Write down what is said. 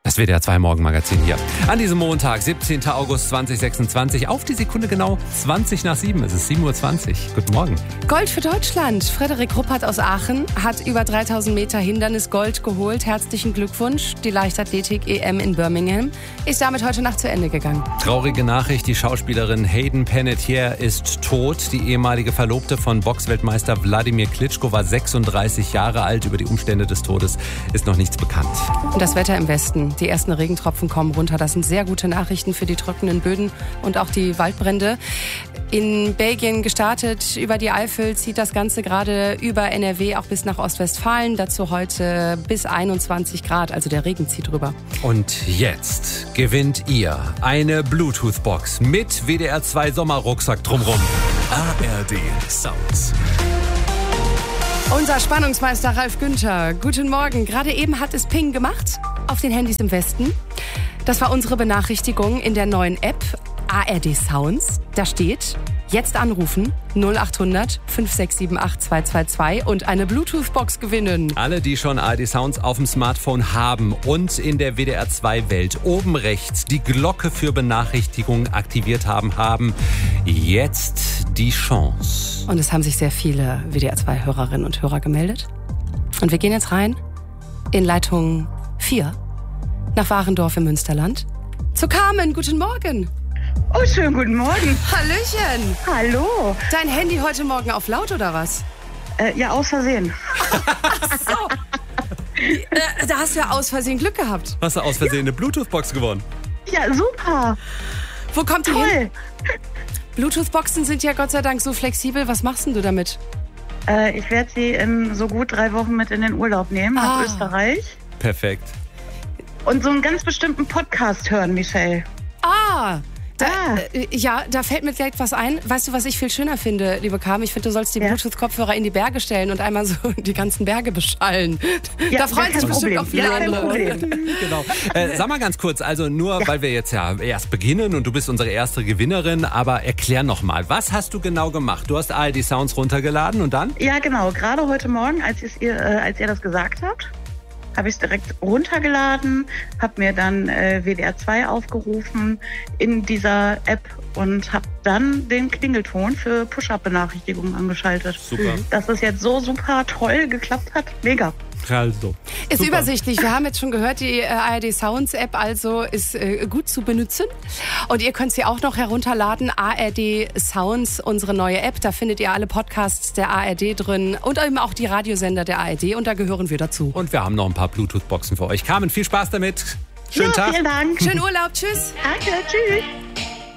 Das WDR 2 Morgenmagazin hier. An diesem Montag, 17. August 2026, auf die Sekunde genau 20 nach 7. Es ist 7.20 Uhr. Guten Morgen. Gold für Deutschland. Frederik Ruppert aus Aachen hat über 3000 Meter Hindernisgold geholt. Herzlichen Glückwunsch. Die Leichtathletik-EM in Birmingham ist damit heute Nacht zu Ende gegangen. Traurige Nachricht, die Schauspielerin Hayden Panettiere ist tot. Die ehemalige Verlobte von Boxweltmeister Wladimir Klitschko war 36 Jahre alt. Über die Umstände des Todes ist noch nichts bekannt. Und das Wetter im Westen. Die ersten Regentropfen kommen runter. Das sind sehr gute Nachrichten für die trockenen Böden und auch die Waldbrände. In Belgien gestartet, über die Eifel zieht das Ganze gerade über NRW auch bis nach Ostwestfalen. Dazu heute bis 21 Grad, also der Regen zieht rüber. Und jetzt gewinnt ihr eine Bluetooth-Box mit WDR 2 Sommerrucksack drumrum. ARD Sounds. Unser Spannungsmeister Ralf Günther, guten Morgen. Gerade eben hat es Ping gemacht auf den Handys im Westen. Das war unsere Benachrichtigung in der neuen App ARD Sounds. Da steht, jetzt anrufen 0800 5678 222 und eine Bluetooth-Box gewinnen. Alle, die schon ARD Sounds auf dem Smartphone haben und in der WDR 2 Welt oben rechts die Glocke für Benachrichtigungen aktiviert haben jetzt die Chance. Und es haben sich sehr viele WDR 2 Hörerinnen und Hörer gemeldet. Und wir gehen jetzt rein in Leitung 4 nach Warendorf im Münsterland. Zu Carmen, guten Morgen. Oh, schönen guten Morgen. Hallöchen. Hallo. Dein Handy heute Morgen auf laut oder was? Ja, aus Versehen. Ach so. Da hast du ja aus Versehen Glück gehabt. Hast du aus Versehen eine Bluetooth-Box gewonnen? Ja, super. Wo kommt die hin? Toll. Bluetooth-Boxen sind ja Gott sei Dank so flexibel. Was machst denn du damit? Ich werde sie in so gut 3 Wochen mit in den Urlaub nehmen, nach Österreich. Perfekt. Und so einen ganz bestimmten Podcast hören, Michelle. Da fällt mir gleich was ein. Weißt du, was ich viel schöner finde, liebe Carmen? Ich finde, du sollst die Bluetooth-Kopfhörer in die Berge stellen und einmal so die ganzen Berge beschallen. Ja, da freuen sich bestimmt auch viele andere. Genau. Sag mal ganz kurz, also nur weil wir jetzt ja erst beginnen und du bist unsere erste Gewinnerin, aber erklär noch mal, was hast du genau gemacht? Du hast ARD Sounds runtergeladen und dann? Ja, genau. Gerade heute Morgen, als ihr das gesagt habt, habe ich es direkt runtergeladen, habe mir dann WDR 2 aufgerufen in dieser App und habe dann den Klingelton für Push-Up-Benachrichtigungen angeschaltet. Super. Dass es jetzt so super toll geklappt hat, mega. Also, ist super. Übersichtlich. Wir haben jetzt schon gehört, die ARD Sounds App also ist gut zu benutzen. Und ihr könnt sie auch noch herunterladen. ARD Sounds, unsere neue App. Da findet ihr alle Podcasts der ARD drin und eben auch die Radiosender der ARD. Und da gehören wir dazu. Und wir haben noch ein paar Bluetooth-Boxen für euch. Carmen, viel Spaß damit. Schönen Tag. Vielen Dank. Schönen Urlaub. Tschüss. Danke, tschüss.